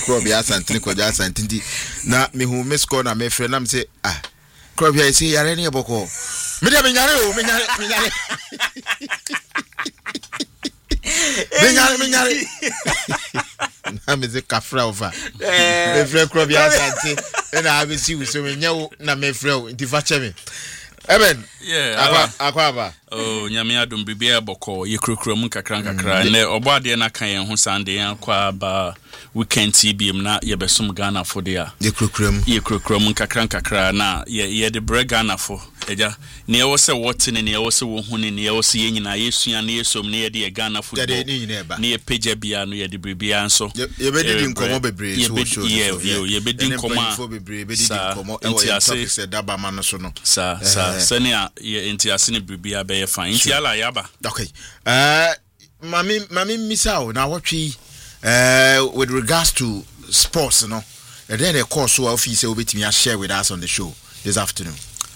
Krobia Santini Koja Santindi. Na me who miss corner me friend am say Krobia is here any boko. Minyare. I'm a Cafra over. Me friend Krobia Santi, and I will see you so we know na me friend Tifachemi. Eben, akwaba. Oh, nyame adom bibia boko ye krokrom kakra ne obade na kan yen ho sande yan kwaba weekend TBM na ye besom Ghana for dia. Ye krokrom kakra na ye de bre Ghana for eja ne ye wo se wotene ne ye wo se wo hune ne ye wo se ye nyina yesua ne yesom ne ye de Ghana for ne ye peja bia no ye de bibia nso ye be di nkomo bebre so show ye be di nkomo topic se daba man so no senia ye entiase ne bibia be fine ntiala yaba okay mami misao na watwi with regards to sports no and then the course so office will be to share with us on the show this afternoon.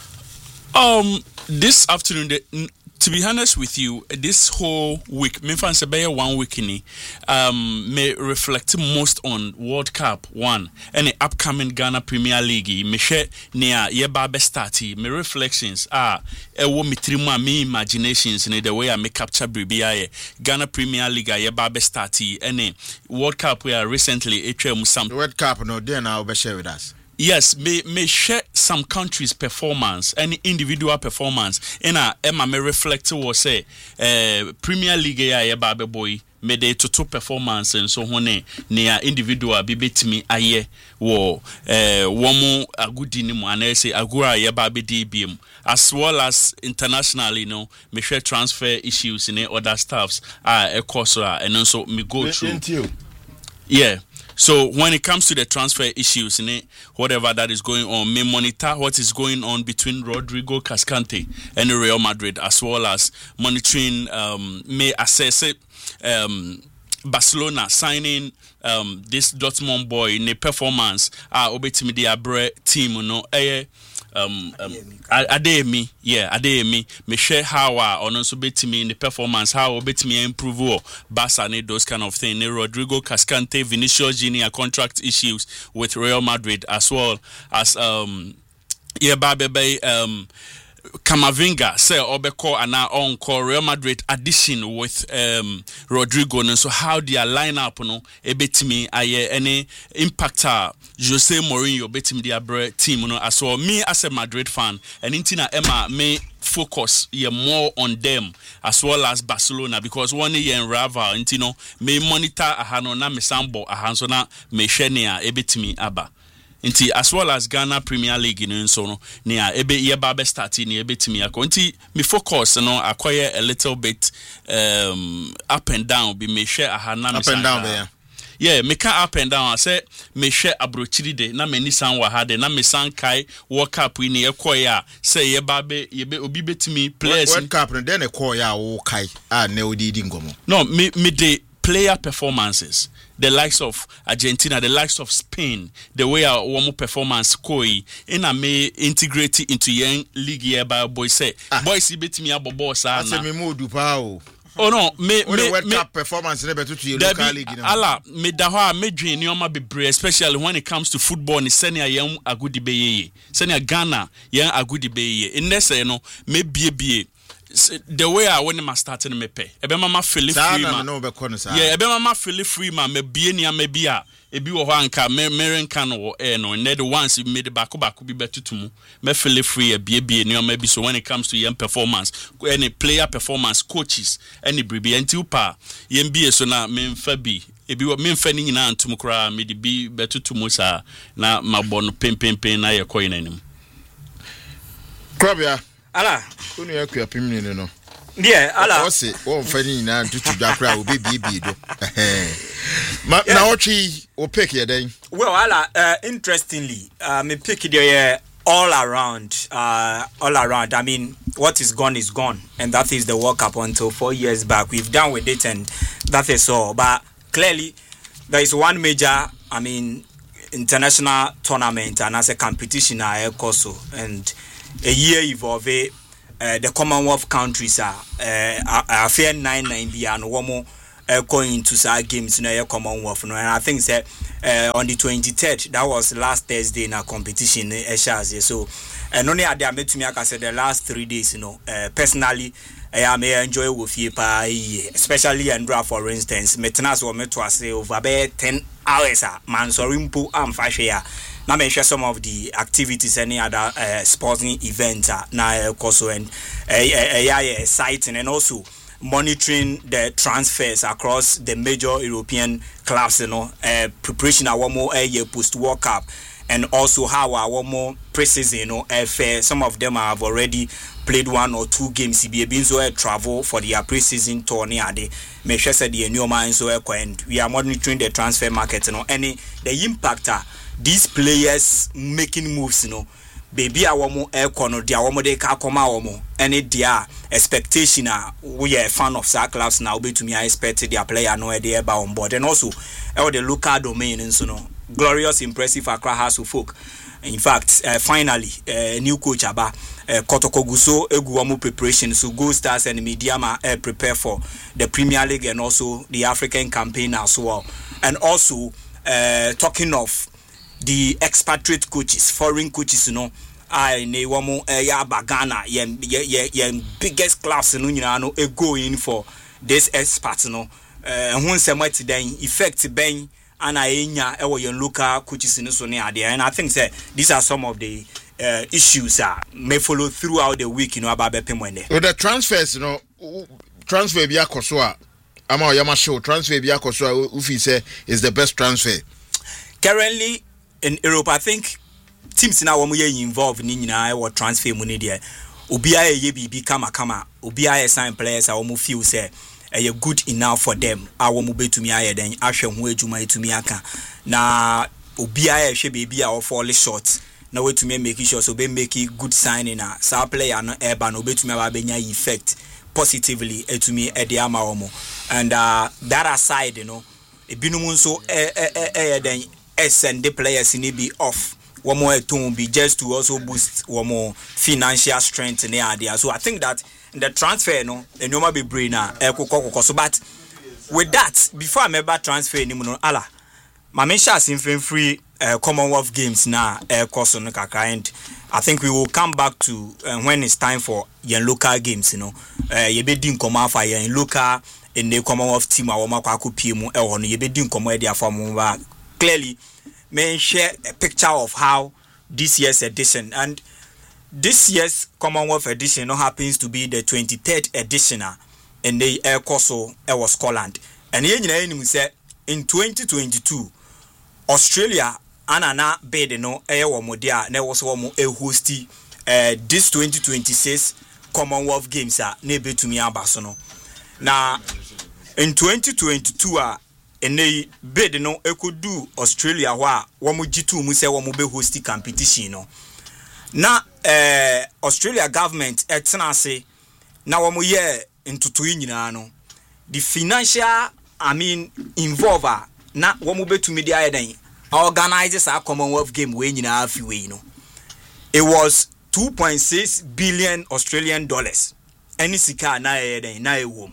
This afternoon, to be honest with you, this whole week, me fan say 1 week in may reflect most on World Cup 1 and the upcoming Ghana Premier League. Me share near yeba be starti. Me reflections wo me trimu me imaginations in the way I make capture BBI Ghana Premier League yeba be starti and World Cup we are recently some World Cup no then I'll be share with us. Yes, may share some countries' performance, any individual performance. And Emma may reflect was say Premier League ya baby boy may they to performance and so on near individual bibetimi aye wo womu agudi ni mo anese agura ya baby DBM as well as internationally you may share transfer issues in other staffs and also me go through. Yeah. So when it comes to the transfer issues, whatever that is going on, may monitor what is going on between Rodrigo Cascante and Real Madrid, as well as monitoring, may assess it, Barcelona signing this Dortmund boy in a performance, obetimi the Abre team, Ademi, me share how on also betimi in the performance, how betimi improve Barca those kind of thing. Rodrigo Cascante, Vinicius Junior contract issues with Real Madrid, as well as Camavinga say Obeko and now on Real Madrid addition with Rodrigo, and so how their lineup ebetimi aye any impactor Jose Mourinho betimi their team as well. Me as a Madrid fan and intina Emma may focus more on them as well as Barcelona because one year in rival may monitor ahano na mesambo ahanso na me shenia ebetimi aba. Inti as well as Ghana Premier League so no near ebe yeba be starting ni ebe timi akọ nti me focus acquire a little bit up and down be me share ahana up and down there. Yeah, me can up and down. I say me share abrochiri de na me ni san wa ha de na me san kai World Cup ni ekoya say yebe obi betimi players World Cup no den ekoya wo kai na odidi ngomo. No, me the player performances. The likes of Argentina, the likes of Spain, the way our one performance koi in a may integrate into young league here by boys say boys bet me abo boss I say me modu pao. Oh no, me World Cup performance never to your local league. Ala me dawa me dream nioma bebre, especially when it comes to football ni senior young agudi beye. Senior Ghana young agudi beye. In this me bie the way I when I started me pay. Ebe mama feel free man. Yeah, ebe mama feel free man. Me bie ni be a ebi wo ho anka me kan wo no and the ones you made back be better to mu. Me feel free e bie ni maybe so when it comes to young performance, any player performance, coaches, any bribi until pa yen bie so na me mfa bi ebi wo me mfa ni nyina antum kra me de bi better to mu sa na mabon pem na ye koyi nanim. Krabia Ala unu yakua pimni no yeah ala o se o mfani na ntutu dakra obi bi do na ochi o pick here then well ala interestingly me pick there all around I mean what is gone and that is the World Cup until 4 years back we've done with it and that is all but clearly there is one major international tournament and as a competition also and a year evolve the Commonwealth countries are fair 9 and one more going to say games in Commonwealth. And I think that on the 23rd, that was last Thursday in a competition. So only I met to me, like I said, the last 3 days, personally, I may enjoy with you, especially Andra, for instance. Metnas or Metwa say over 10 hours, man, so rimpo, I'm fashion. Now, I share some of the activities, any other sporting events, now, also, and exciting, and also monitoring the transfers across the major European clubs, preparation our more year post World Cup, and also how our more pre-season, some of them have already played 1 or 2 games. Been so travel for the pre-season tour near the make sure said the new mind so and we are monitoring the transfer market, any the impact these players making moves, baby our more air corner, the our de ka come our any their expectation we are a fan of Star clubs now be to me I expect their player no idea about on board, and also the local domain and so glorious impressive Accra House of Folk. In fact, finally, new coach Aba Kotoko Guso Eguamu preparation. So Go Stars and Mediama prepare for the Premier League and also the African campaign as well. And also, talking of the expatriate coaches, foreign coaches, I Newamo Bagana, biggest clubs go in for this expats, when somebody then effect Ben. And your local coaches in the and I think that these are some of the issues that may follow throughout the week, about Bepimwende. With the transfers, transfer via Kosua, Ama Yama show, transfer via Kosua, Ufi say is the best transfer. Currently in Europe, I think teams now are involved in or transfer money there. Ubia ye kama Ubia sign players are almost few say. Good enough for them. I will move to me. Then I shall wait to my to me. Now, Ubia should be our fall short. Now, wait to me making sure so be making good signing. Sa player no urban obey to me about effect positively to me at the Amaomo. And that aside, a binumun so then send the players in be off. One more to be just to also boost one more financial strength in the idea. So I think that the transfer, and you might be brainer, so but with that, before I remember transfer, Allah, my mention is free Commonwealth Games now, course on and I think we will come back to when it's time for your local games, you be doing come for your local in the Commonwealth team, our Makaku PM, or you be doing come where from clearly, may share a picture of how this year's edition and this year's Commonwealth edition happens to be the 23rd edition in the Air Corso was Scotland. And here you say in 2022, Australia anana bid no air modia ne was one hosty this 2026 Commonwealth Games ne betumi abasono. Now in 2022 and they bid no could do Australia wa one G2 mu say one be hosty competition Now, Australia government say now one year into 2 no the financial involved na one be to media then organizes our Commonwealth game when it was 2.6 billion Australian dollars. Any sika na wom.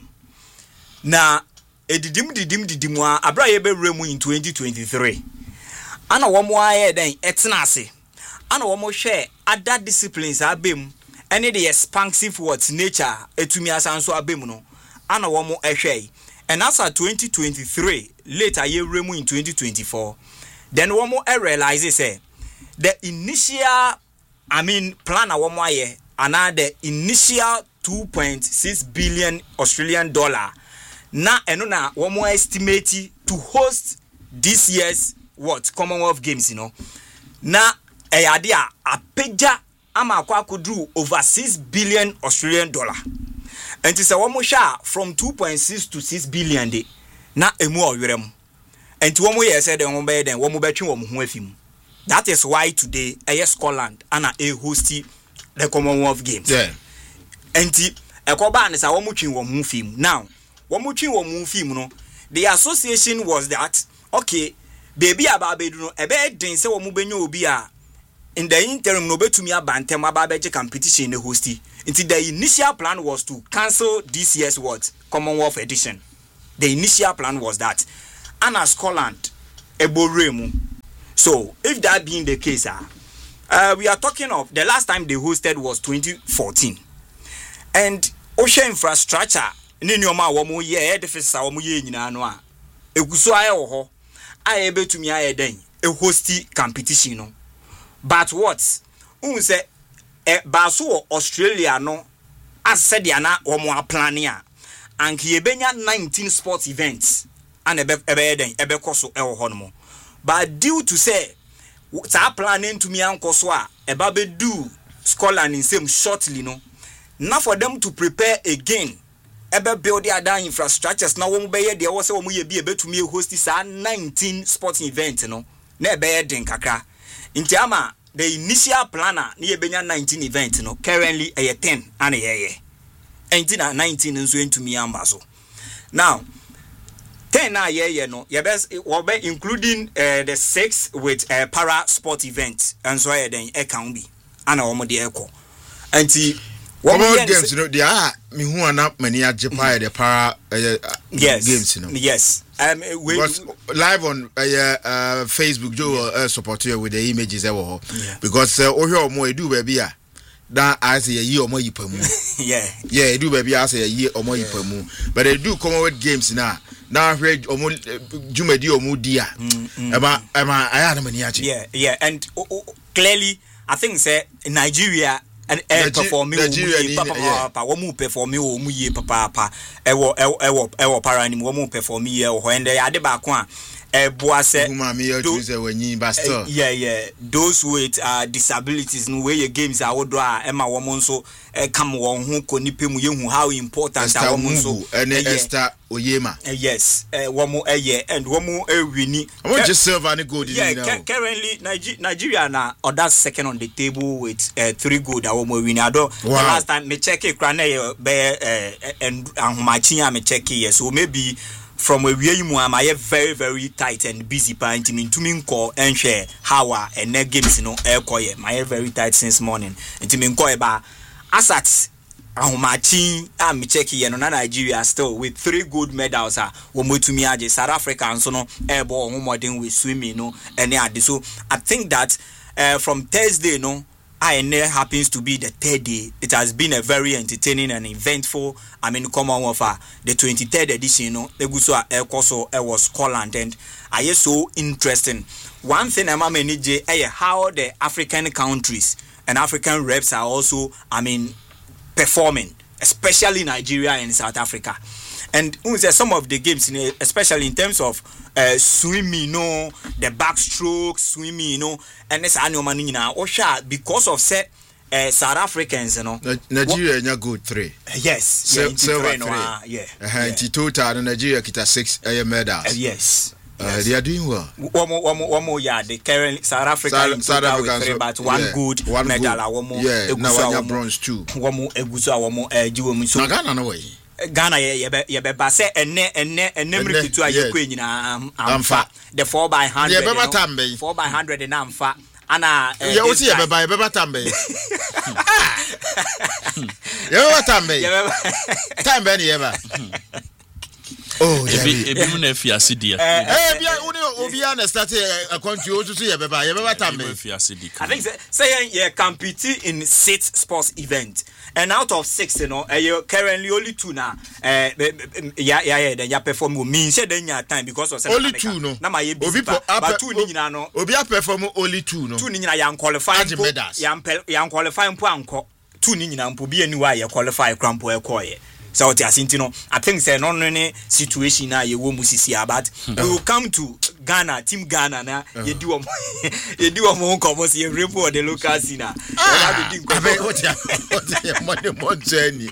Na edidim abra ye be remu in 2023. Ana one more then etnase. And one more share other disciplines abem any the expansive words nature etumi asanso abem no and one more share and as at 2023 later year remu in 2024 then one more realizes the initial plan one more year and the initial 2.6 billion Australian dollar na enona one more estimate to host this year's Commonwealth Games na idea a peja ama could do over 6 billion Australian dollar. And it's a one more share from 2.6 to 6 billion day. Na emu oyurem. And to one more year said one more then one more between one more film. That is why today Scotland and a hosty the Commonwealth Games. Yeah. And a coban is a one more film. Now, one more film no. The association was that okay, baby ababe no ebe den se one more benyo obia. In the interim, no bet to me a bantam about competition in the hosty. Until the initial plan was to cancel this year's Commonwealth edition. the initial plan was that Anna Scotland Eboremu. So if that being the case, we are talking of the last time they hosted was 2014, and ocean infrastructure ninyoma womu ye edifisa womu ye nyina no a eguso aye wo ho aye betumi aye den e hosti competition no. But what say baso Australia no as said na womu planning a anki ebenya 19 sports events and ebe den ebe koso e wo ho no. But due to say ta planning to me anko so a eba be do Scotland in same shortly no, now for them to prepare again ebe build their other infrastructures na wo be ye de wo say wo ye bi ebe to me host this 19 sporting event no na ebe ye den kakra nti ama the initial planner na ye benya 19 event no currently e 10 and ye 19 nso into me amba so now 10 na ye no ye best we be including the 6 with para sport event and so ye den e can be ana wo mo de ekọ anti what games, you know, they are me who are not many at Japan, the para yes. games, you know. Yes. Live on Facebook, Joe support you with the images ever. Because oh more do baby that I say a year or more per moon. Yeah, do baby I say a year or more per moon. But they do come with games now. Now I heard almost Jumedi or Mudia. I had many. Yeah, and clearly I think say Nigeria and performing papa womu perform omu ye papa ewo para ni womu perform ye ho ende ade ba ko a boase those with disabilities no way games are wodo a ema womu nso come won ho ko nipa mu yehu how important are womu nso Esther Oyema yes womu and womu wini womu just serve any gold currently Nigeria na other second on the table with 3 gold that womu wini ado the last time me check it kra na be and ahomachi me check it so maybe from where you am I very very tight and busy pa ntimi ntumi nko enhwe how and games no ekoye my very tight since morning ntimi nko e ba asat ahomachi am check ye no na Nigeria still with 3 gold medals wo motumi age South Africa so no ebo homodin with swimming no any ade so I think that from Thursday no INA happens to be the 3rd day. It has been a very entertaining and eventful, Commonwealth the 23rd edition, you know, Eguso Ekoso was Scotland, and I so interesting. One thing I'm manage how the African countries and African reps are also, performing, especially Nigeria and South Africa. And some of the games, especially in terms of swimming, the backstroke, swimming, and this annual money now, because of South Africans, Nigeria good 3. Yes, silver 3. Total Nigeria kita 6 medals. Yes. They are doing well. One more the current South Africa with 3, but one good medal. One more, now bronze 2. One more Egusa, one more Juwum. So Ghana no way. Ghana ye say enne mrikitu aye kwen nyina amfa the 4x100 4x100 na amfa ana ye wo si ye beba tambe ye beba tambe tambe ni ye ba oh ebi mu na fiase dia bia obi na start a country o so ye beba tambe fiase dia I think say ye compete in 6 sports events. And out of 6, currently only 2 now. Then you perform. Me say then you time because of only 2 no. Na my busy, but 2 ni nyina no. Obi perform only 2 no. 2 ni nyina yan qualify. Yan qualify mpo anko. 2 ni nyina mpo bi aniwa ya qualify krampo ekoye. So what you know, I think say no any situation na ye wo musisi about. We will come to Ghana, Team Ghana na you do am come see report the local scene na. What you money.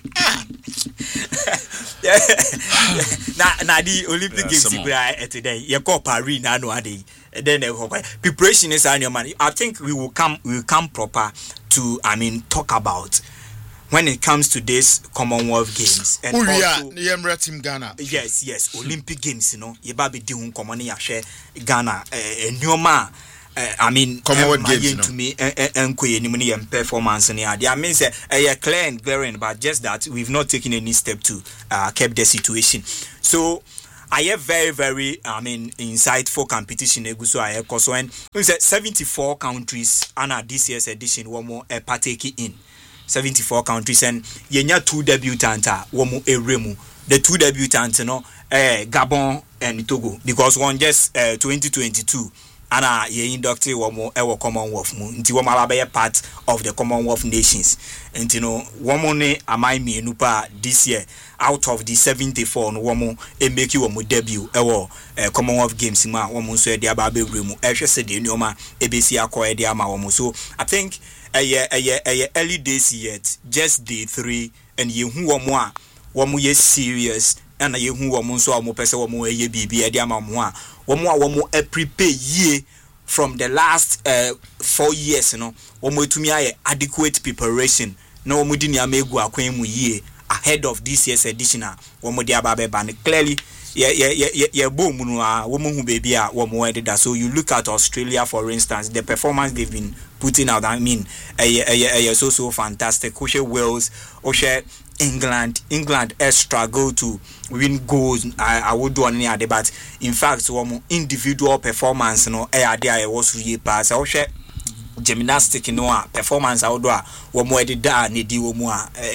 Na the Olympic Games today. You call Paris na no ade. Then preparation is on your money. I think we will come proper to talk about when it comes to this Commonwealth Games and also Team Ghana. Yes, Olympic Games, you baby di hun common ya share Ghana nyoma Commonwealth Games to me and ni performance ni ade. I mean say clear and glaring, but just that we've not taken any step to keep the situation. So I have very insightful competition eguso I so and 74 countries and this year's edition one more partake in 74 countries and yenya 2 debutants one more eremu the 2 debutants Gabon and Togo because one just 2022 and ye inducted one more Commonwealth nti one malabe part of the Commonwealth nations and one more amai me nupa this year out of the 74 no one more make you one debut Commonwealth games ma one more so dia ba be remu said the nyoma ebesi akoye dia ma one so I think early days yet just day 3 and ye hu one more serious and ye hu one so one person one more ye bibi e dia ma one prepare ye from the last 4 years one more to me adequate preparation no one didn't amegu akwan mu ye ahead of this year's edition one more dia ba ban clearly boom woman who baby one more did that. So you look at Australia for instance, the performance they've been putting out, I mean so fantastic. Wales, England has struggled to win goals. I would do any other, but in fact one individual performance was really pass gymnastic performance outdoor one more did that need you more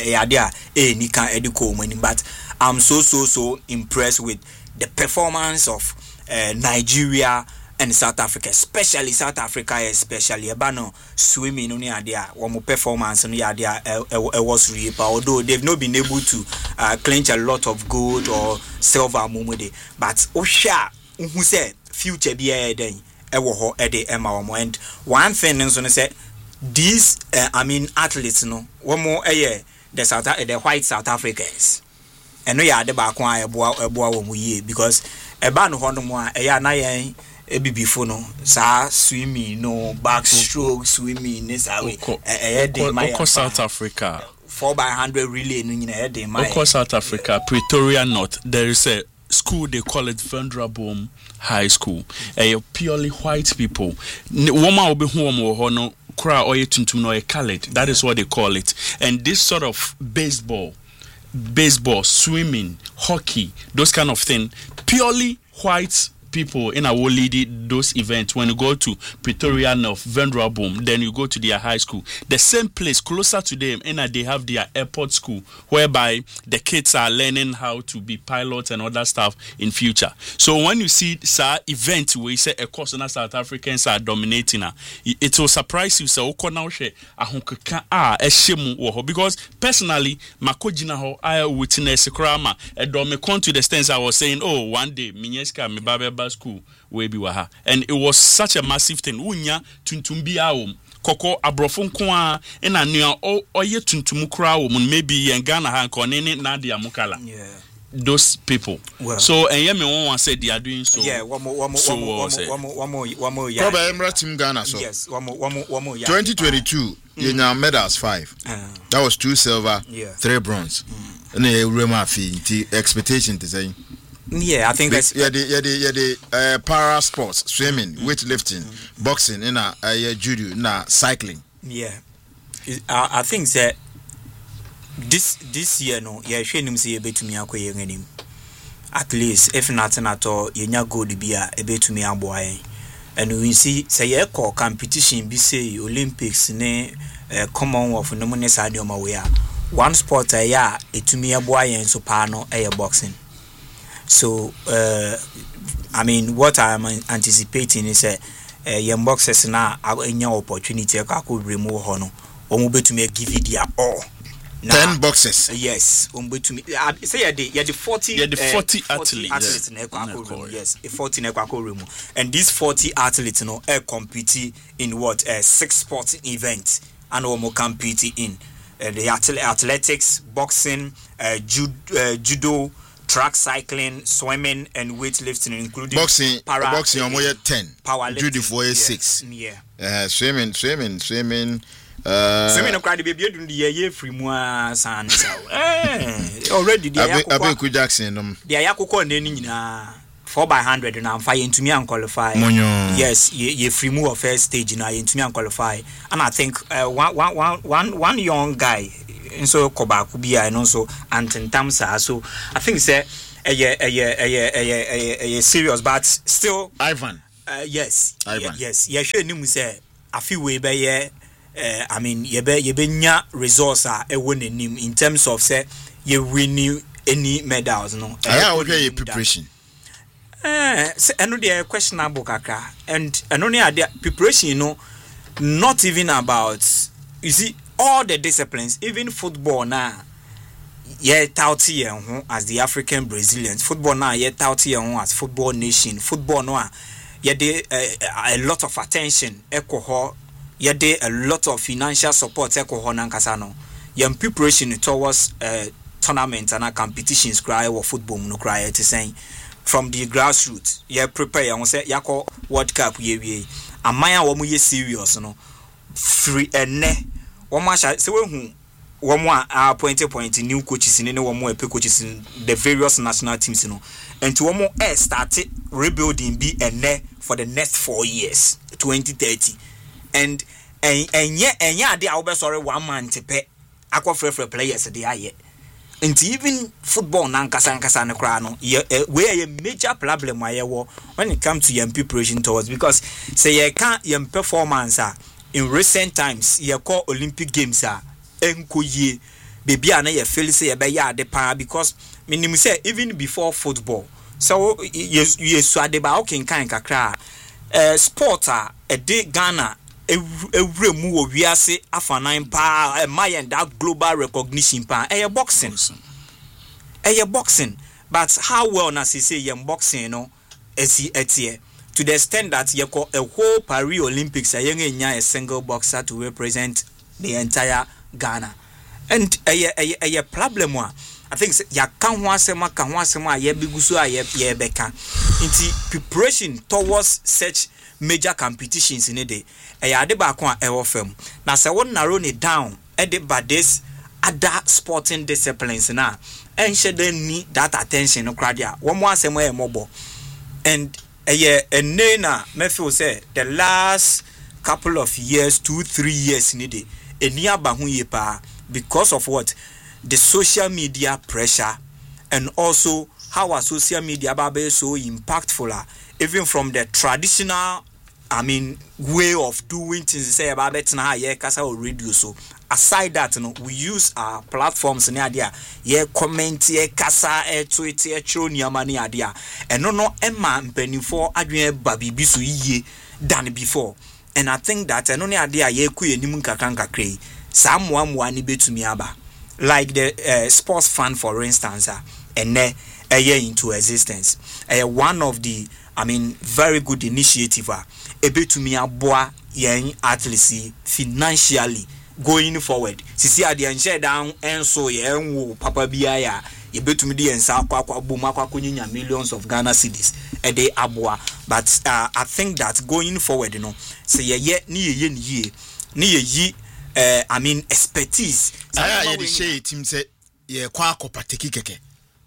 nika ediko money. But I'm so impressed with the performance of Nigeria and South Africa, especially South Africa, especially Abano swimming on the one more performance on the idea was really, although they've not been able to clinch a lot of gold or silver mumudi, but Osha who said future be then and one thing is when I said these athletes one more the white South Africans and we are the back one because a ban honor before no swimming no backstroke swimming this way South Africa 4x100 relay South Africa Pretoria North there is a school they call it Vanderboom High School purely white people woman will be home or no cry or tuntum no colored that is what they call it. And this sort of baseball, swimming, hockey, those kind of thing, purely white people in our lead those events. When you go to Pretoria North, Vanderboom, then you go to their high school. The same place closer to them, and they have their airport school, whereby the kids are learning how to be pilots and other stuff in future. So when you see event where you say a course in South Africans are dominating, it will surprise you. So because personally, makojina ho I witness krama and me come to the stance I was saying, oh, one day Minyeska me babe school we be waha, and it was such a massive thing. Unya tuntumbi awom koko abrofo nko a na nua oye tuntumu kra awom maybe en Ghana ha nko ne na dia mukala. Yeah. Those people. Well, so and yeah, me one say they are doing so. Yeah, one more. Yeah. Probably Emirates Team Ghana. So yes, one more. Yeah. 2022, you know medals 5. That was 2 silver, 3 bronze. And a rema fee. Expectation to say. Yeah, I think that's the para sports, swimming, weightlifting, boxing, judo, cycling. Yeah, I think that this year shouldn't see a bit to me at least if nothing at all go to be a bit to me a boy, and we see say call competition be say Olympics Commonwealth no money side on my way. One sport to me a boy and soprano boxing. So I mean what I'm anticipating is young boxers now any opportunity I could remove hono or to me give it their all. 10 boxes. Yes, to me. Say the 40 athletes yes, 40 room. And these 40 athletes compete in what 6 sports events and almost compete in the athletics, boxing, judo, track cycling, swimming, and weightlifting, including boxing. Boxing, 10. Powerlifting, judo for 6. Yeah. Swimming. Swimming crowd baby do the year free moi san already the Abeku Jackson the yakoko na nyina 4x100 na amfa yentumi an qualify. Yes, ye free move of first stage na yentumi an qualify. And I think one young guy so Kobaku bia and also Antentamsa. So I think say serious, but still Ivan. Yes. Ivan. Yes. Yeah, sure nimu say afi we be I mean yebe nya resource e won anim in terms of say you win any medals no. Aya wo hwe preparation. Eno dey questionable kaka, and only preparation, you know, not even about, you see, all the disciplines, even football now. Yeah, touty as the African Brazilians. Football now, yeah, touty as football nation. Football now, yeah, they a lot of attention. Echo, yeah, they a lot of financial support. Echo, nankasano. Yeah, preparation towards tournaments and competitions. Cry or football, no cry to say. From the grassroots, yeah, prepare. I say, yako World Cup, ye. Amaya womu ye serious, no. Free and ne. Womasha, so who one point new coaches in any one more coaches in the various national teams, you know. And to one more started rebuilding be and ne for the next 4 years, 2030. And yeah, they are sorry 1 man to pay aqua for players the aye. And even football nankasa no kra no we a major problem when it comes to young preparation towards, because say you can't young performance in recent times you call Olympic Games enko ye baby ana you feel say you be ya de pa, because minimum say even before football so you so de ba okay kan kakra sport a de Ghana Evremu wo wiase afanan pa mayen that global recognition pa boxing. Boxing, but how well na say boxing no esi etie to the extent that you call a whole Paris Olympics a single boxer to represent the entire Ghana, and a problem one. I think ya kan ho asema ye biguso ye beka into preparation towards such major competitions in a day. Ade ba ko e wo fam na se won narrow it down e de ba this other sporting disciplines na and she then need that attention no kradia one more asem e mobo, and na me feel say the last couple of years 2-3 years in a day eni aba ho ye pa, because of what the social media pressure, and also how our social media babe so impactful even from the traditional way of doing things. Say about it now, yeah, kasa or radio. So aside that, we use our platforms in idea, yeah, comment, yeah, kasa, tweet, yeah, show money idea, and no, Emma, penny for adrian baby bisu ye than before. And I think that and only idea, yeah, kuye ni munka kanka kray, someone wani betu miaba, like the sports fund, for instance, and a year into existence, one of the very good initiative. Ebe to me aboa yen athletes financially going forward. Sisi ade enche down enso yen wo papa bia ya ebe to me dey ensa akwa boma akwa nyinya millions of Ghana cedis e dey aboa, but I think that going forward, say ye ni ye expertise. Ye dey share team say ye kwa akopateki keke.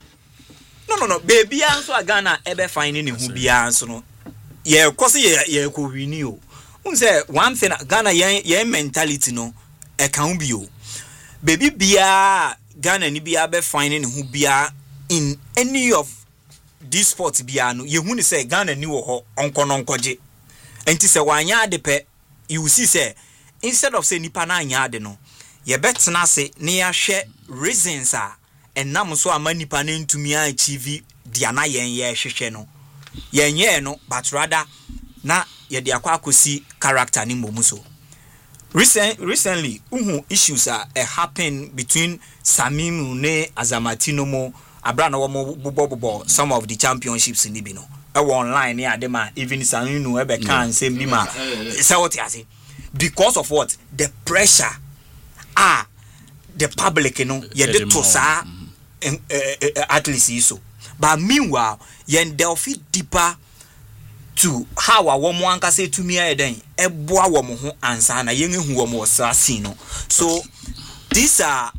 No baby anso Ghana ebe finding ne hu bia anso no. Yeah, cause yeah, ko renew. Say one thing, Ghana yeah mentality no can be o. Baby bia Ghana ni bia be finding who bia in any of these sports bia no. You who say Ghana ni wo ho onkononkoje. Enti say wanya de pe, you see say instead of say nipa na anya de no, ye bet na say na ya hwe reasons and nam so ama nipa na ntumi achieve dia na yen ye hwehwe no. Yenye no, but rather na yedi akwakosi character ni momuso. Recently, issues happen between Samimu ne Azamatino mo abrana wo bobo some of the championships in Libino. Online near them, even Samimu ebe can say bima. Say what you say. Because of what? The pressure. The public, yede to sa at least so. But meanwhile, yen delphi deeper to how a woman can say to me then boa woman who answer na yen who was no. So these are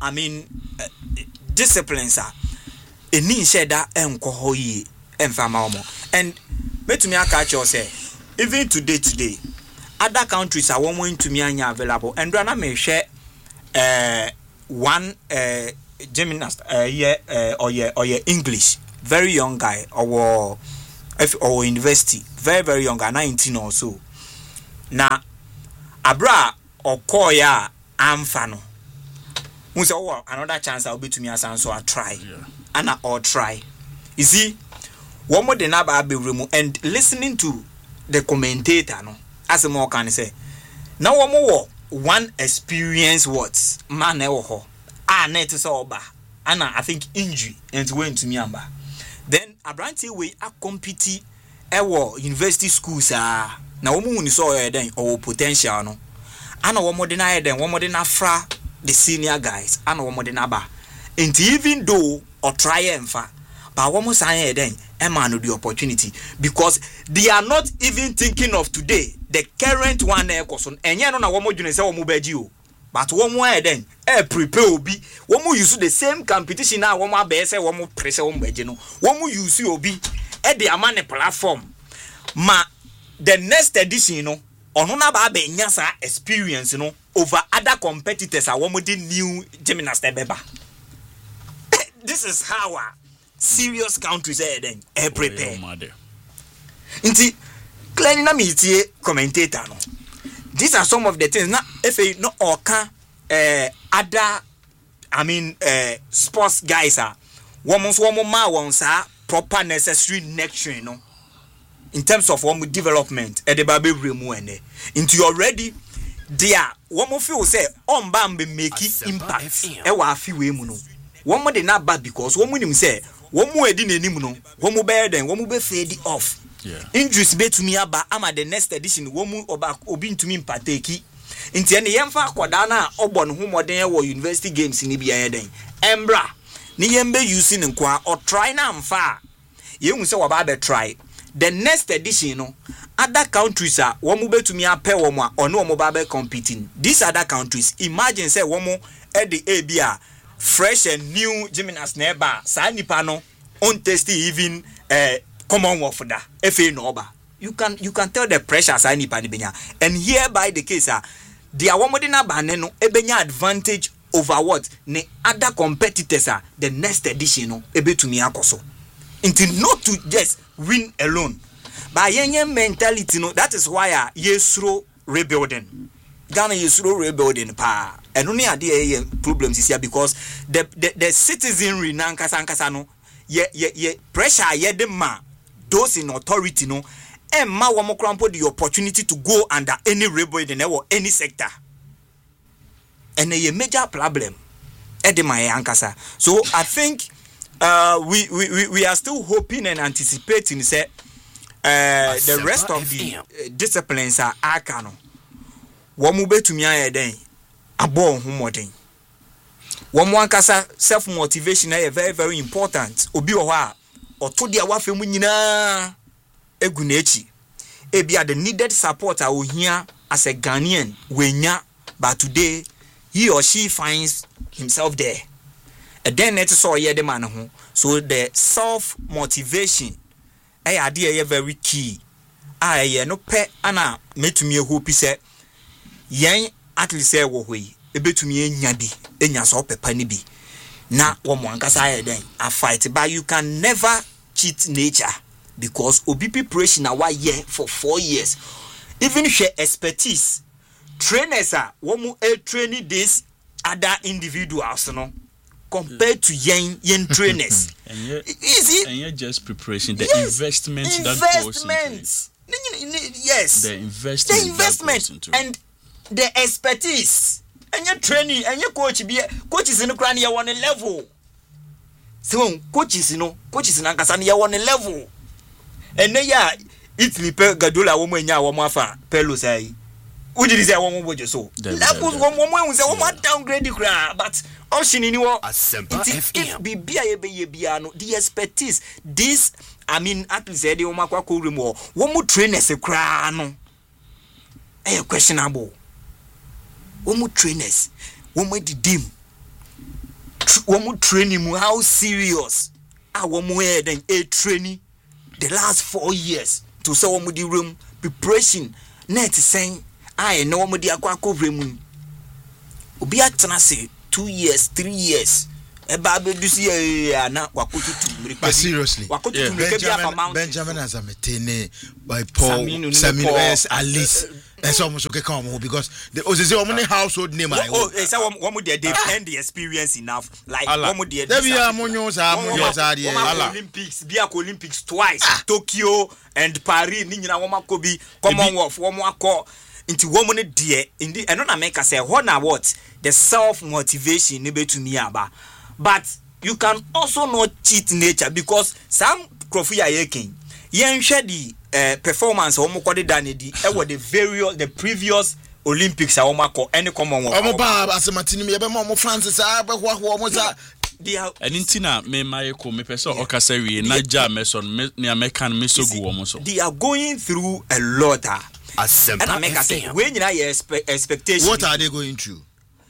disciplines are a mean shedder and kohoye and famamo. And met me a catch or say even today other countries are one to me available, and Rana may share one gymnast or English very young guy or university, very young guy, 19 or so. Na abra or koya amfano. Who say, oh, another chance I'll be to me as so I try. And I'll try. You see, one more than I be removed and listening to the commentator, no, as a more can say. Now one more one experience words man ewo net is over. And I think injury and went to me amba. Then Abranti we a compete university schools now woman saw then or potential no. And one more than I then one more than afra the senior guys and one more than aba. And even though or try and fa, but one more sign then man the opportunity because they are not even thinking of today. The current one person and you know one more say one more beji. But one more then prepare obi one more use the same competition now one more be say one more pressure one beji no one more use obi the amane platform ma the next edition you know ono na ba be nyasa experience you know over other competitors are one more the new gymnast beba. This is how serious countries then prepare. Inti clearly na me tie commentator no. These are some of the things na if no oka other sports guys are one ma proper necessary nurturing no in terms of one development at the baby remove into you already there one more feel say on bam be making impact e wa afi we mu no one more dey not bad because one mu nim say one more edi nanim no one more better than one more be fade off. Yeah. Injuries be to me aba ama the next edition womu oba obi ntumi mpateki nti ene yemfa akoda na obon ho moden wo university games ni bia yeden embra ni yembe using nkwa or try na mfa yehu se woba be try the next edition no other countries are womu betumi ape womu a ono womu ba be competing these other countries imagine say womu e the abia fresh and new gymnasts never sa nipa no on test even Commonwealth for that. FA no ba. You can tell the pressure as any pani benya. And hereby the case they are one more than a baneno ebenya advantage over what ne other competitors are the next edition no ebe to me akoso. Until not to just win alone. But yenye mentality no that is why yesro rebuilding. Ghana yesro rebuilding pa. And only idea problems is here because the citizenry nankasa no ye pressure ye dem ma those in authority no and ma womo crampo the opportunity to go under any rebuilding or any sector and a major problem edema yankasa. So I think we are still hoping and anticipating say the rest of the disciplines are akano womo betumi ayeden abo ho modern womo ankasa self motivation is very very important obi wo ha oto dia wafe mu nyina egu na echi ebia the needed support here as a Ghanaian wenya but today he or she finds himself there and then it so ye the man ho so the self motivation ade very key ye no pe ana metumi hope say yen at least say wo hoyi ebetumi enya bi enya so pepa ni bi na wo mo ankasa then a fight but you can never cheat nature because obi preparation na why year for 4 years even share expertise trainers are wo training this other individuals no compared to yen trainers easy and you're just preparation the investment that goes into it. Yes the investment and the expertise and your training and your coaches in the crown you on a level. So coaches in Ankasani you on a level. And then Italy per Gadula woman ya wafa pelo say. Who did say one woman so? Levels one woman say one downgrade the crown, but all she knew if be biano the expertise this at least the Omakwa Kurimo one more trainers a crown. Questionable. One more trainers, one more the dim, one more training. How serious? One more than a training. The last 4 years to say one more the room preparation. Net saying I know one more the aqua room. Obi atana say 2 years, 3 years. But seriously, Benjamin Azametene by Paul Saminu at least. That's almost okay, come on, because the only household name. It's one more they've had the experience enough. Like one more Olympics twice, Tokyo and Paris, Nina Womakobi, Commonwealth, Womako. Into woman dear indeed and not make us say what the self-motivation maybe to me about. But you can also not cheat nature because some Kofi Ayekin yen share the performance omukode dane di the previous Olympics a omako any common one omoba asematini me be mo Francis abehwa omoza Anintina me mayeko me person okasawie na ja meson ne American mesogu omoso. They are going through a lot. And I make us say when you expectation. What are they going through?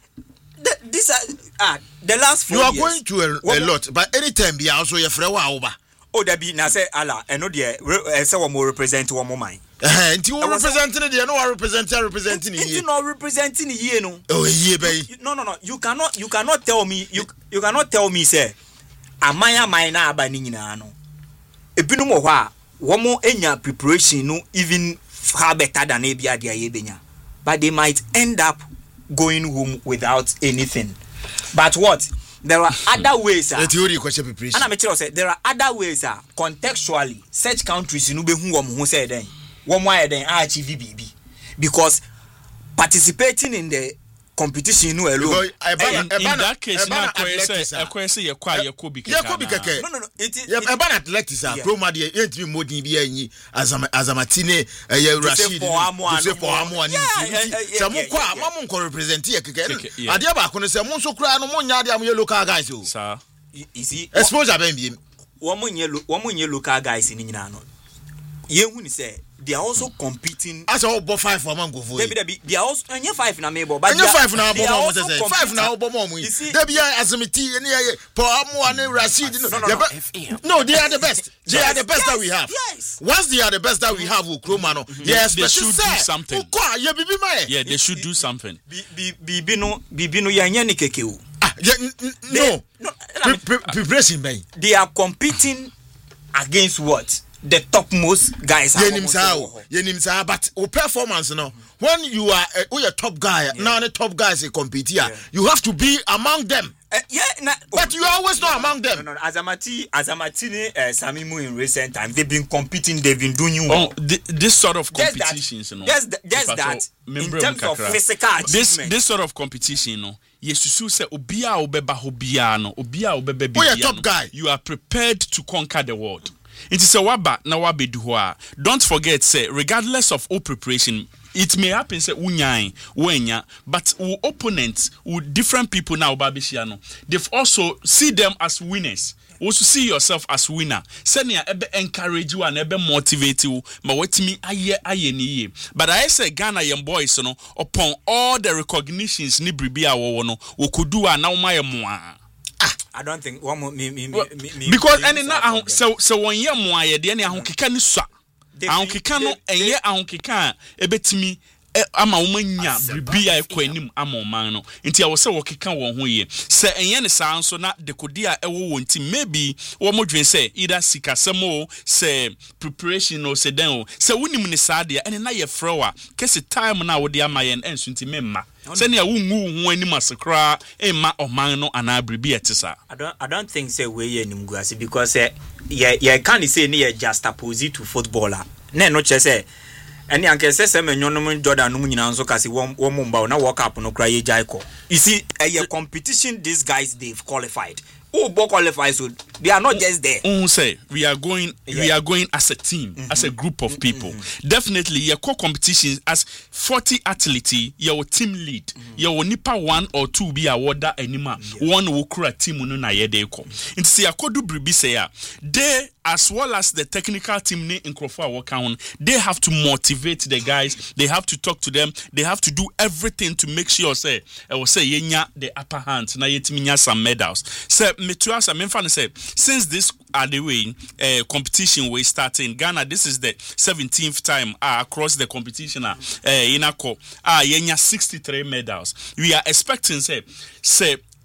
These are the last 4 years. You are going through a lot, but anytime be also your friend over. Oh, there be na say Allah, and no dear, say one more represent one more mind. And you representing it, you know, representing it. You know, representing it, no. Oh, yeah, baby. No. You cannot tell me. You cannot tell me, say, Amaya Maina Abanina, no. Ebinu mo wa, one more enya preparation, no, even far better than Abia dia yebenya. But they might end up going home without anything. But what? There are other ways. And I'm say there are other ways. Contextually, such countries you know who say then one more than RHVBB because participating in the competition no alone. In that case, na kwese ye kwa Yakobi keke. No. It is about athletics. Proma de entry modin bi anyi Azamatine Rashid. Say for Amo ani. Say mo kwa mamu ko represent ye keke. Ade ba ko no say mo so kura no mo nya de am ye local guys o. Sir. You see exposure ben bi. One mo nye local guys ni nyina no. Ye hu ni say they are also competing. As all 5 for man go for. They are also 5 na me but 5 na bo say 5 na bo mo mu. They be Azamiti any for Amo and Rashid. No, they are the best. They are the best that we have. Yes. Once they are the best that we have with Kroma no. Yes, they should do something. Yeah, they should do something. Bibi no yanya ni keke o. No. Preparation bay. They are competing against what? The topmost guys are but performance no when you are a top guy now the top guys compete here you have to be among them but you are always not among them. No, Azamatine Samimu in recent times they've been competing, they've been doing well. This sort of competitions just that in terms of physical achievement. This sort of competition Yesusu say obia obeba hobia no obia obebe bia top guy you are prepared to conquer the world. It is a waba na wabedu hoa. Don't forget, say, regardless of all preparation, it may happen, say, wenya, but opponents, different people now, Babishiano, they've also see them as winners. Also see yourself as winner. Send ya ebe encourage you and ebe motivate you. Ma wetimi aye ni. But I say Ghana young boys, upon all the recognitions ni bribia wono, wokudu na umaye mwa. I don't think one because any now so 1 year more ye de any ahokeka ni swa ahokeka no enye ahokeka ebetimi ama womanya bribia ekwanim ama oman no nti awo se wokeka won ho ye se enye ne saa nso na dekodi a ewo wonti maybe wo modwen se either sikasemo se preparation or se den o se wonim ne saa de ene na ye frewa kesi time na wo de ama ye enso nti memma send ya wungu ho anim asekra emma oman no ana bribi etisa. I don't think say we anim guase because yeah can say near just opposite to footballer na no che say any anke say se menyonom Jordan no nyina nso kasi wo mumba na work up no kra ye jaiko. You see a competition these guys they've qualified. Qualified, so they are not just there. Say we are going as a team, as a group of people. Definitely, your competition as 40 athletes, your team lead, your nipa 1 or 2 be awarded anima. One will create a team no na yedeko. It's a kodu bribi say they as well as the technical team in Crawford work on, they have to motivate the guys, they have to talk to them, they have to do everything to make sure say yenya the upper hand na yetiminya some medals. Say Metuasa Memfan say since this are the way competition we start in Ghana, this is the 17th time across the competition yenya 63 medals. We are expecting say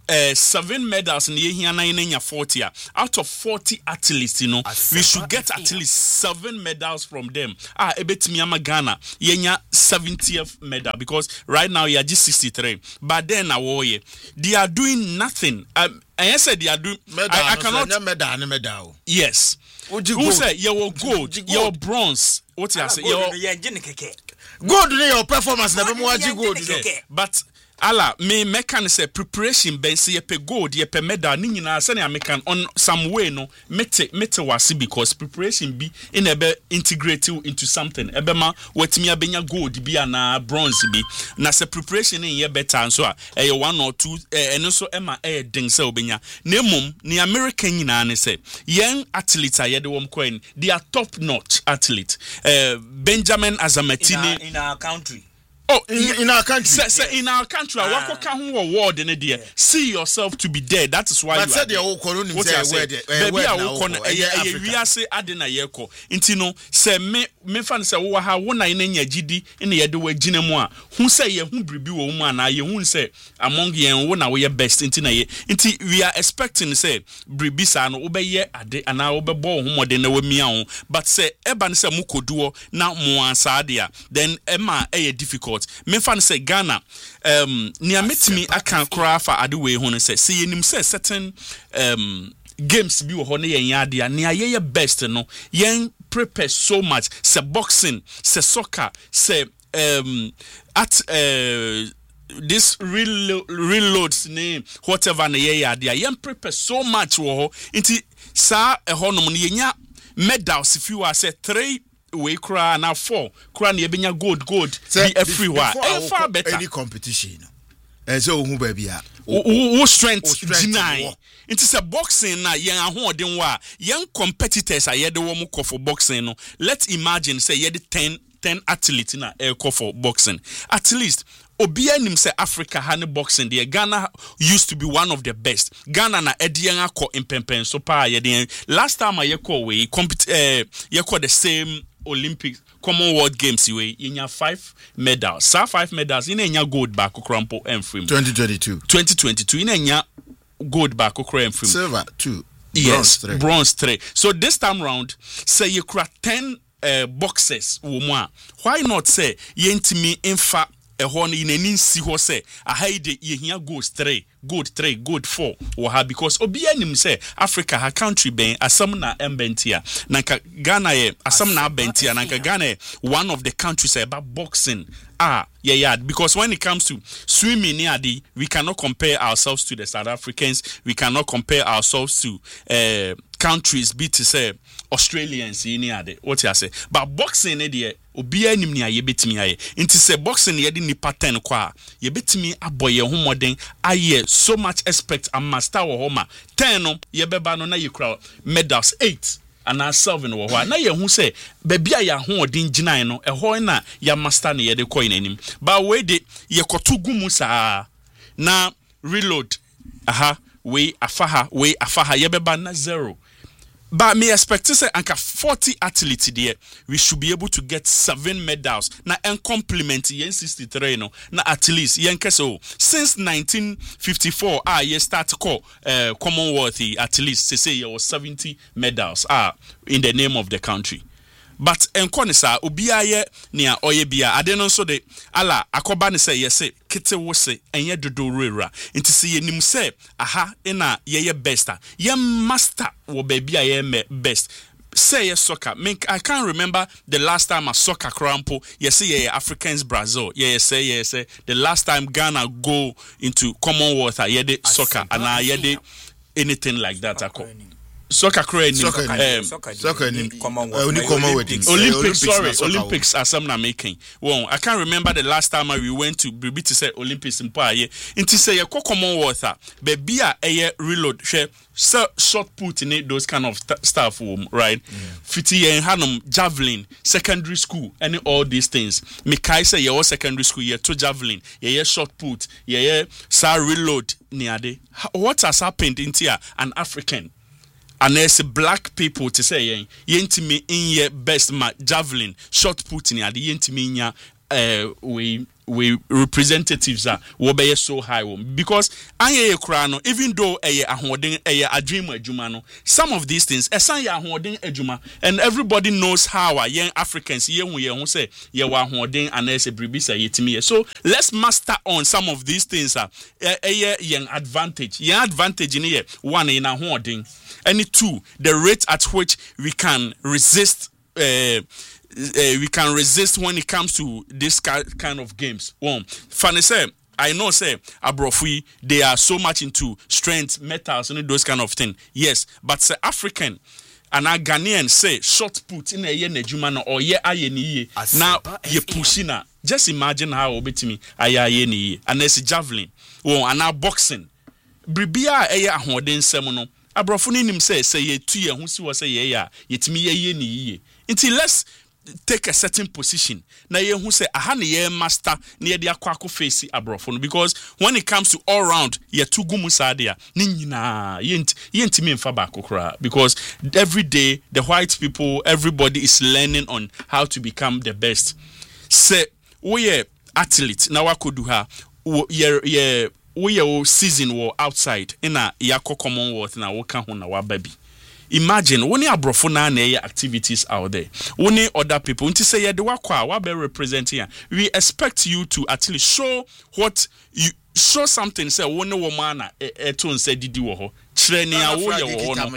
7 medals in the year 40. Out of 40 athletes, you know, we should get at least 7 medals from them. Ebet Miyama Ghana, yenya 70th medal because right now you are just 63. But then they are doing nothing. I said they are doing. I cannot medal. Yes. Who say you will gold, your bronze? What you say? Gold your performance never more gold. But Allah, me can say preparation ben say pe gold ye pe medal ni nyina say na mekan on some way no mete wasi because preparation be in ebe integrate into something ebe ma watimi abenya gold bi na bronze bi na say preparation in ye better so e 1 or 2 eno so ema den say obenya na mum ni American nyina ne say young athletes are ye de wom coin they are top notch athlete Benjamin Azamatine in our country. Oh, in our country. Say in our country, award in the see yourself to be there. That is why. But said the whole colony say baby we say adena yeko. Inti no say me fan say wo ha wo na nya gidi ina ye de wa gina mu a hu say ye hu bribi wo mu na ye hu say among yen wo na wo ye best inti na ye. Inti we are expecting say bribi sa no wo be ye ade ana wo be bo hu mode na wa mia ho. But say eba ne say mu koduo na mu ansa ade a then ema difficult. Me fan say Ghana nia metimi akan kra fa adewe ho no say yenim say certain games bi wo ho ne yen ade a nia ye best no yen prepare so much say boxing say soccer say this reloads name whatever na ye ade a yen prepare so much wo ho nti sa ho no ne yenya medals if you are say 3 we cry now 4 cry na ebenya gold be everywhere far better any competition and so who baby who strength deny it is a boxing na yen ahoden wa yen competitors are yede wo mo for boxing no let's imagine say yede 10 athletes na call for boxing at least Obia nim say Africa had boxing there. Ghana used to be one of the best. Ghana na edian akọ impempen so pa ye last time I call we ye call the same Olympics Commonwealth Games we in 5 medals. 5 medals in enya gold back crampo and frame 2022 in enya gold back and frame silver 2 yes bronze 3. So this time round say you crack 10 boxes wo why not say ye ntimi infa ehon in any si ho say ahide ye hia gold 3 gold 4 or ha because obi anim say Africa ha country ben asam na embentia nanka Ghana ye asam na bentia nanka Ghana one of the countries about boxing because when it comes to swimming we cannot compare ourselves to the South Africans, we cannot compare ourselves to countries be to say Australians what you say but boxing obi anim ni aye betimi aye nti say boxing ye de nipa 10 kwa ye betimi aboye ho moden aye so much expect and master wo homa 10 no ye beba no na ye kra medals 8 and na 7 wo ho na ye hu say bebia ya ho odin ginan no ho na ya master na ye de coin anim ba we de ye koto gumu saa na reload we afaha ye beba na 0. But me expect to say anka 40 athletes there we should be able to get 7 medals na en compliment yen 63 no na at least yen keso since 1954 ye start call Commonwealth at least say you was 70 medals in the name of the country. But enkonisa obiaye nia oye bia ade no so de ala akoba ne say yes kete wo se enye dodo rera nti se yenim se ina ye best ye master wo baby ye best say yes soccer I can't remember the last time a soccer crampo yes say Africans Brazil say the last time Ghana go into Commonwealth ye de soccer and ye de anything like that soccer Olympics are some na making. Well, I can't remember the last time we went to Bibi to say Olympics in Paye. Inti say a Commonwealth, baby a reload share short put in it those kind of stuff right? 50 and Hanum javelin, secondary school, and all these things. Mikai say your secondary school, yeah, to javelin, yeah, short put, yeah, reload niade. What has happened in here? An African. And there's black people to say yentimi in ye best ma javelin short put in the yentimi we representatives are be so high because anye kra no even though ahoden adwem adwuma no some of these things esan ahoden adwuma and everybody knows how young Africans ye hu say ye wa ahoden anese bribisa yetimi. So let's master on some of these things young advantage in here one in ahoden and two the rate at which we can resist when it comes to this kind of games. Funny say, I know say Abrofui they are so much into strength, metals, and those kind of thing. Yes, but say African and a Ghanaian say short put in a ye nejumano or ye ayeni now ye pushina. Just imagine how obetimi ayeni and there's javelin. And now boxing. Bribia aya ahoden semono. Abrofuni nim say ye 2 year who see was say ye yetimi ye ni. Until let's take a certain position. Na ye who say aha ne ye master near the akwa face abrofo because when it comes to all round ye too gumu sadia ni nyina yenti me mfa ba kokora because every day the white people everybody is learning on how to become the best. Say we athlete na wakodu ha we season war outside in a yako Commonwealth na woka ho na wababi. Imagine only abrofo na activities out there. Only other people. Until say the wakwa be representing. We expect you to at least show what you show something. Say one woman eto say didi wo ho. Training awo ye wo no.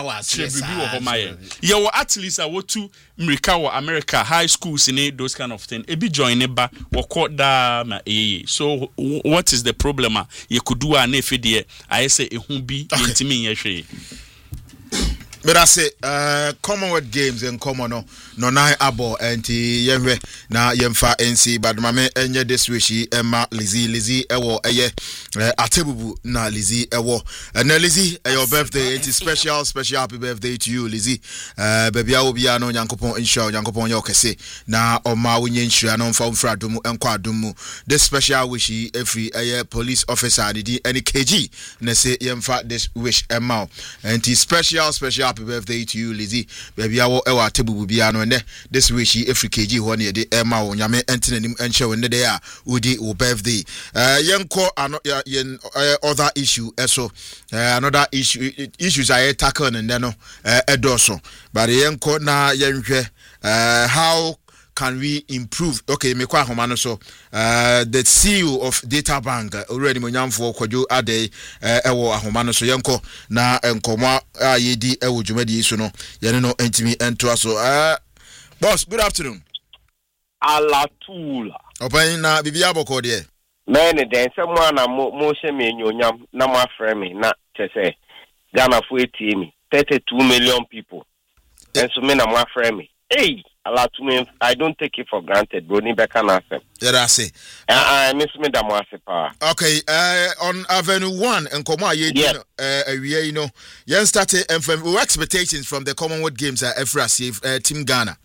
Ye wo at least a wo to America or America high schools in those kind of thing. E be join ba wo da ma So what is the problem? You could do an efidie. I say ehun bi yentimi ye hwe. But I say, Commonwealth Games and common no nine abo and yemwe na yemfa NC but mame enye this wishy Emma Lizzie ewo atebubu na Lizzie ewo and Lizzie your birthday it's special happy birthday to you Lizzie baby obi ano Nyankopon insha Nyankopon yo kese na oma wonye nsua no mfa mfra domu enko adomu this special wishy every police officer did any KG na say yemfa this wish Emma and special happy birthday to you Lizzie baby awo ewa atebubu bia no ne this week she every kg ho ne de ema wo nyame entenanim enche wo ne de a udi wo birthday yenko other issue eso another issues I tackle and no edoso but yenko na yenhwe how can we improve? Okay, me kwa homa no so the CEO of Data Bank already monyamfo kwadwo ade ewo ahoma no so yenko na enkomo ayedi ewo dwumadi so no yene no entimi ento aso boss, good afternoon. Alatula. Open na bibia boko de. Men den someone na mo se me nyonyam na mo afre me na tese Ghana fo etimi 32 million people. And so me na mo afre me. Hey, Alatuma, I don't take it for granted, bro. Ni beka na asem. Yeah, I say. Miss me da mo ase pa. Okay, on Avenue 1 and Komo Ayedi you know, yen started from expectations from the Commonwealth Games at FRC Team Ghana.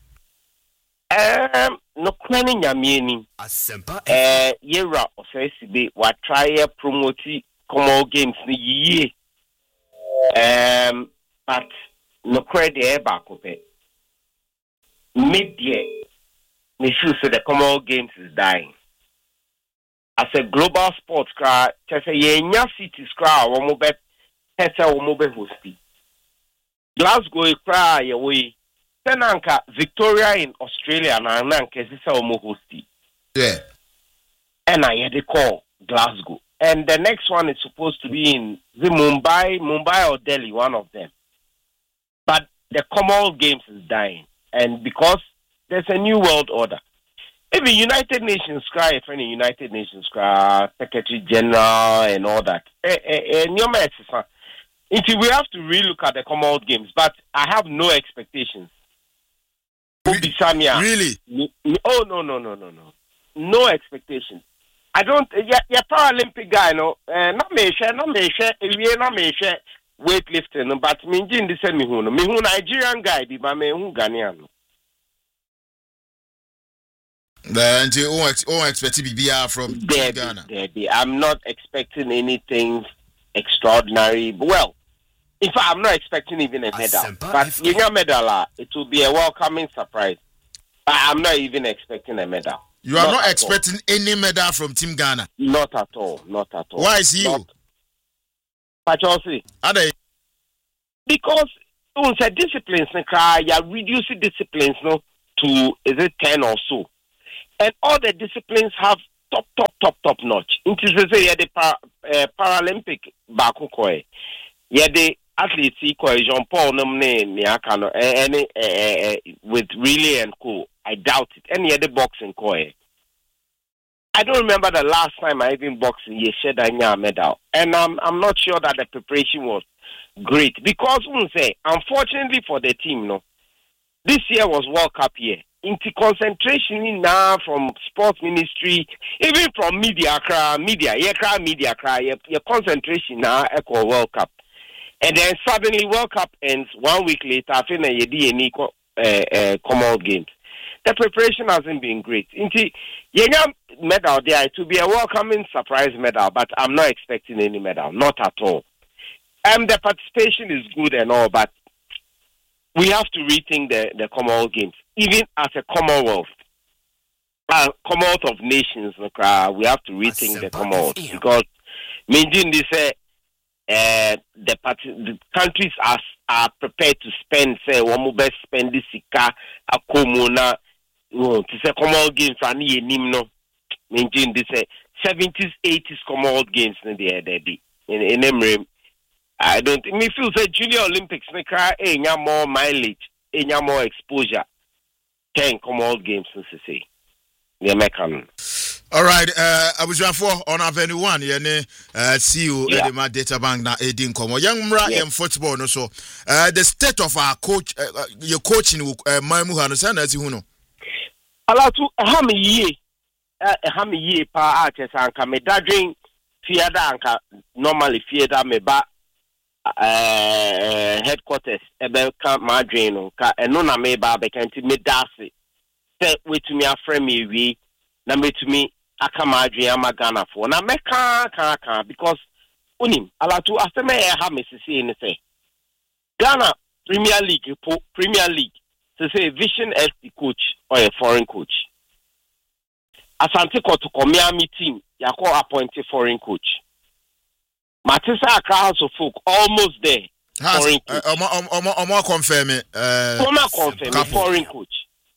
No kwani nyamieni asempa yera ofesi be wa try promote Commonwealth Games ni yiye but no credit e ba ko pe media me feel so the Commonwealth Games is dying as a global sports cry say yenya cities cry wo mo be pese wo mo be hosti Glasgow cry ye we Tenanka Victoria in Australia na nanka sisa omo hosti. Yeah. And I had to call Glasgow. And the next one is supposed to be in the Mumbai or Delhi, one of them. But the Commonwealth Games is dying. And because there's a new world order. Even United Nations cry, United Nations cry, Secretary General and all that. We have to relook at the Commonwealth Games, but I have no expectations. Really? Oh no. No expectations. I don't. Yeah, Paralympic guy. No, not me share. Weightlifting. But me in the same me who Nigerian guy. Be my me who Ghanaian. Until all expect to be from Ghana. I'm not expecting anything extraordinary. Well, in fact, I'm not expecting even a medal. But in a medal, it will be a welcoming surprise. But I'm not even expecting a medal. You are not expecting any medal from Team Ghana? Not at all. Why is you? Pachossi. Are they? Because the disciplines, you reduce disciplines no, to 10 or so. And all the disciplines have top notch. It is the Paralympic Bakukoe. The athletes Jean Paul Miakano with relay and co. I doubt it. Any other boxing Koe. I don't remember the last time I even boxed in Yesheda medal. And I'm not sure that the preparation was great. Because unfortunately for the team, no, this year was World Cup year. Into concentration now from sports ministry, even from media, your concentration now equal World Cup. And then suddenly World Cup ends 1 week later, I think you Commonwealth Games. The preparation hasn't been great. Into medal there, it will be a welcoming surprise medal, but I'm not expecting any medal, not at all. The participation is good and all, but we have to rethink the Commonwealth Games. Even as a Commonwealth of Nations, we have to rethink the Commonwealth because imagine this, the countries are prepared to spend, say, one best spend this sika akomona to say Commonwealth Games and nimno. Imagine this 70s, 80s Commonwealth Games in Emirates. I don't me feel say Junior Olympics more mileage, more exposure. 10 Commonwealth Games since say. Yeah, all right, I was for on Avenue 1, see you at my data bank now, Edin Como. Young Mra in football, no so. The state of our coach, your coaching, Maimuhano Sanders, you know. Alatu, Hami ye pa arches and come a dadring, Fiada anka, normally Fiada me ba. Headquarters ebe ka madrino ka eno na me ba be kan ti me dase say wetumi afrɛ me wi na metumi aka madrin amagana for na me ka because unim alatu aseme e ha me sisi ni say Ghana Premier League say Vision FC coach or a foreign coach Asante Kotoko Miami team yako appoint a foreign coach Matisa Accra House of Folk almost there. Foreign coach. Confirm it. Foreign coach.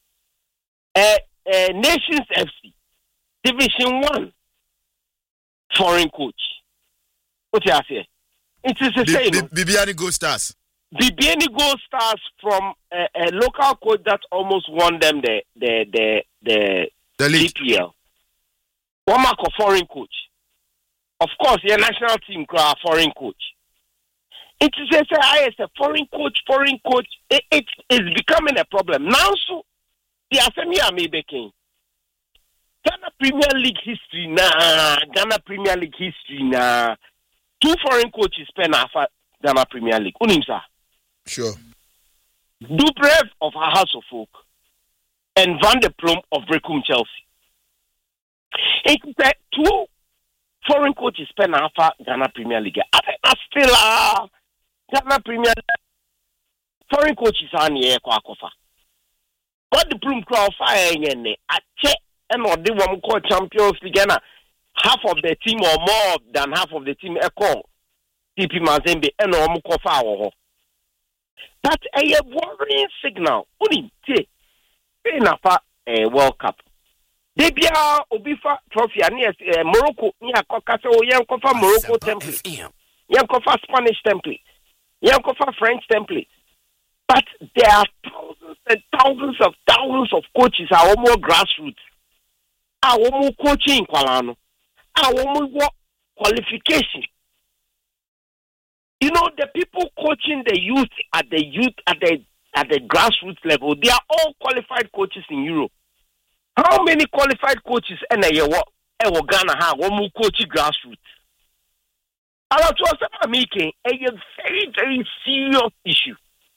Nations FC Division 1 foreign coach. What you say? It is the same. Bibiani Gold Stars. Bibiani Gold Stars from a local coach that almost won them the league. GPL. One mark of foreign coach. Of course, your national team are foreign coach. It is a foreign coach. It is becoming a problem. Now, so, the Asemi may be king. Ghana Premier League history, Two foreign coaches spend after Ghana Premier League. Unimsa. Sure. Dubrev of our House of Folk and Van der Plum of Brecum Chelsea. It is two foreign coaches spend after Ghana Premier League. I think that's still Ghana Premier League. Foreign coaches are near Kwakofa. What the Plum crowd fire in a check and or they want call Champions League. Half of the team or more than half of the team call TP Mazembe and or Mukofa. That's a worrying signal. Only in a World Cup. Debia Obifa trophy and Morocco near Cocaso, Yankofa Morocco template, Yankofa Spanish template, Yankofa French template. But there are thousands and thousands of coaches are almost grassroots. Are almost coaching Kwalano. Are almost qualification. You know, the people coaching the youth at the grassroots level, they are all qualified coaches in Europe. How many qualified coaches in Ghana have one more coaching grassroots? And that's what I'm making a very, very serious issue.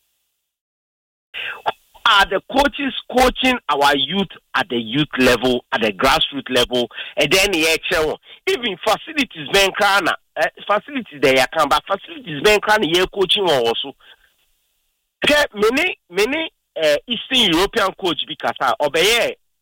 Are the coaches coaching our youth at the youth level, at the grassroots level, and then even facilities being facilities there can, but facilities being coaching also. Many Eastern European coach because obey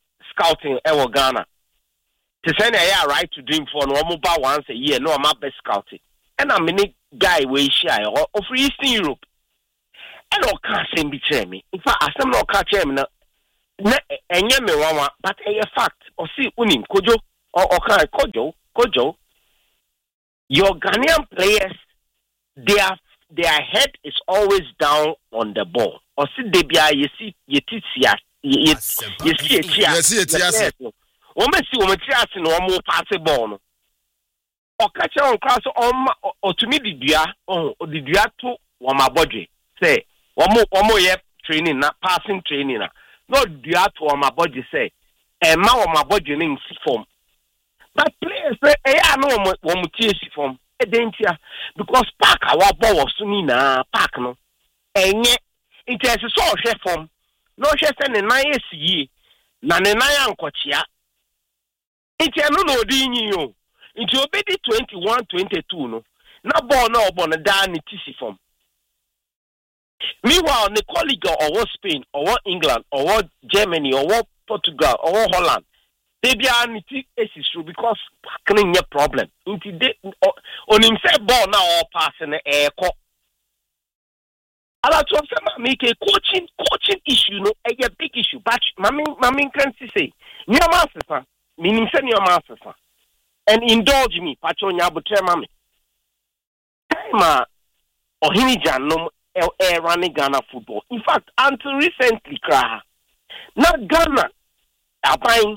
scouting ewo Ghana. To send a right to dream for no more once a year, no my best scouting. And I'm many guy way shy or free Eastern Europe. And all can't say betray me. In fact, I some no catch him na me one, but a fact or see unim kojo or can kojo. Your Ghanaian players, their head is always down on the ball. Or see they be you see you see Omesi ometiasi no omo pass ball no. Okache on class o to me didua didua to wo mabodwe. Say omo ye training na passing training na. No didua to wo mabodwe say e ma wo mabodwe ni nsi form. But players say no wo mutiesi form. E dentia because park our ball was so ni na park no. Enye interest so hwe form. No hwe say ne nan yesi na ne nan ankochia. It's no dini yo. It's obedi 21-22 no. Na ball no obon down tisi form. Meanwhile, the colleague or Spain or England or Germany or Portugal or Holland, they be aniti issue because packing your problem. Into they on himself ball now or passing air co. A lot of them make a coaching issue no a big issue. But mammy can say, your master. Meaning send your master and indulge me, Patronia Butremami. Time or Hinijan running Ghana football. In fact, until recently, not Ghana are buying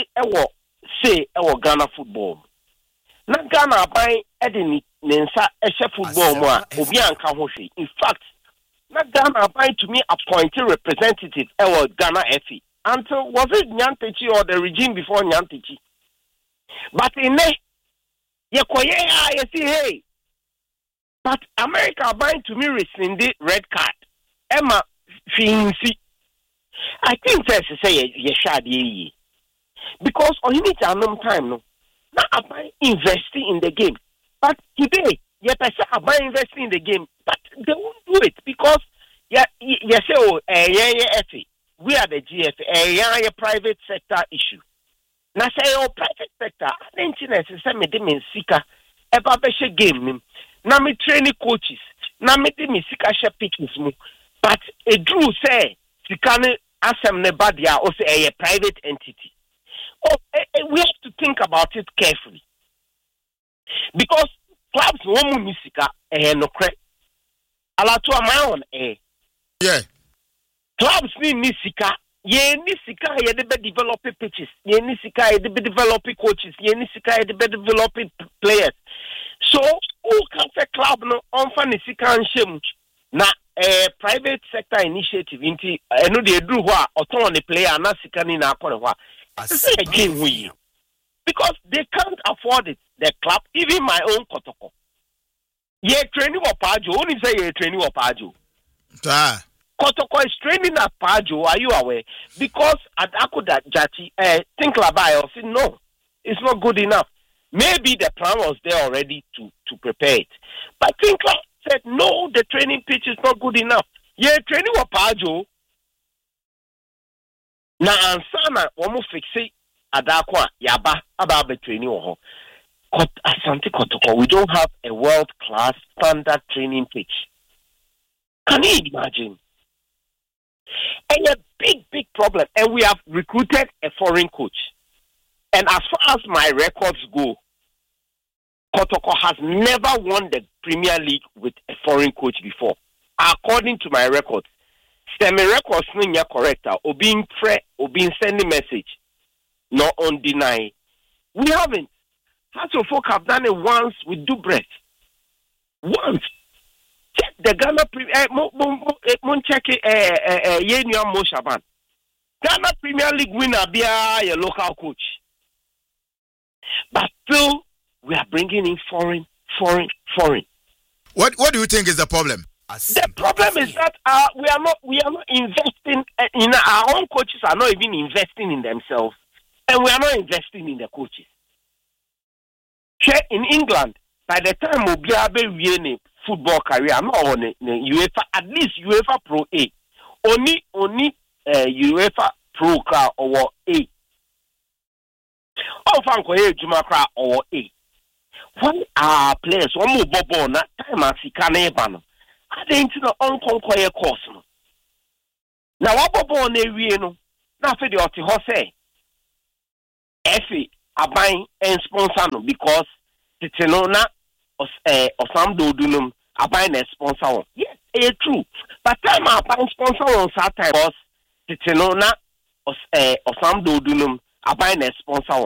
Ghana football. Not Ghana are buying Edini Nensa Esha football more Obian Kahoshi. In fact, not Ghana are buying to me appointed representative Ghana FE. Until was it Nyantechi or the regime before Nyantechi? But in you see, hey. But America buying to me rescind the red card. Emma Finsi. I think that's to say ye because on you need to time no. Now I buy investing in the game. But today, you buy investing in the game, but they won't do it because you say we are the GF, a private sector issue. Now say private sector, I think say me dem sika eba be game. Now me training coaches. Now me dem sika share pitches mu. But a drew say sika ne asem ne badia or say a private entity. We have to think about it carefully. Because clubs no mu sika no cre. Ala to my own Yeah. Clubs need sika. Ye ni sika ye de be developing pitches. Ye ni sika ye de be developing coaches. Ye ni sika ye de be developing players. So who can say club no onfa ni sika nshem na private sector initiative inti eno de do ho a oton the player na sika ni na akore ho a. Say again we because they can't afford it. The club, even my own Kotoko. Ye training or Pajo. Only say ye training or Pajo. Kotoko is training at Pajo. Are you aware? Because at Akuda Jati, think Labai said no, it's not good enough. Maybe the plan was there already to prepare it. But Tinkla said no, the training pitch is not good enough. Ye training or Pajo. Na ansana womu fixi adakwa yaba ababe training oho. Asante Kotoko, we don't have a world-class standard training pitch. Can you imagine? And a big problem. And we have recruited a foreign coach. And as far as my records go, Kotoko has never won the Premier League with a foreign coach before. According to my records. Semi records are correct. Or being sending message. Not on deny. We haven't. Hasso folk have done it once with Dubret. Once. Check the Ghana check Yenyam Moshaban. Ghana Premier League winner be a local coach. But still, we are bringing in foreign. What do you think is the problem? The problem is that we are not investing in our own coaches. Are not even investing in themselves, and we are not investing in the coaches. In England, by the time Obiabe win football career, I'm not on UEFA, at least UEFA Pro A. Only UEFA Pro car or A. Oh, Franco, hey, Jumakra or A. When our players, one more bubble, not time as he can ever. I didn't know unconquer course. Now, what bubble on a real, not for the Otihose. Effie, a buying and sponsor because the Tenona or some do them, a buying and sponsor. Yes, it's true. But time I buying sponsor on Saturday was the Tenona or some do them, a buying and sponsor.